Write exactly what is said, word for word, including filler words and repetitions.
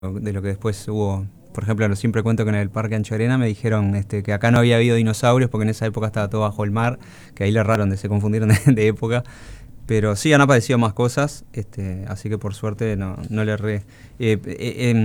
de lo que después hubo. Por ejemplo, siempre cuento que en el Parque Ancho Arena me dijeron este, que acá no había habido dinosaurios porque en esa época estaba todo bajo el mar, que ahí le erraron, de, se confundieron de, de época. Pero sí han aparecido más cosas, este, así que por suerte no, no le erré. Eh, eh,